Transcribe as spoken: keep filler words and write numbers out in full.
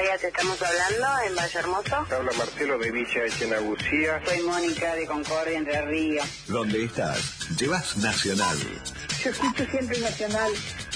Andrea, te estamos hablando en Valle Hermoso. Habla Marcelo de Villa Echenagusía. Soy Mónica de Concordia, Entre Ríos. ¿Dónde estás? Llevas Nacional. Yo escucho siempre Nacional.